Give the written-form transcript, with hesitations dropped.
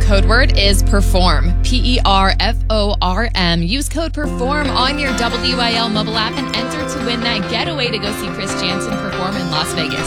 code word is PERFORM. PERFORM. Use code PERFORM on your WIL mobile app and enter to win that getaway to go see Chris Jansen perform in Las Vegas.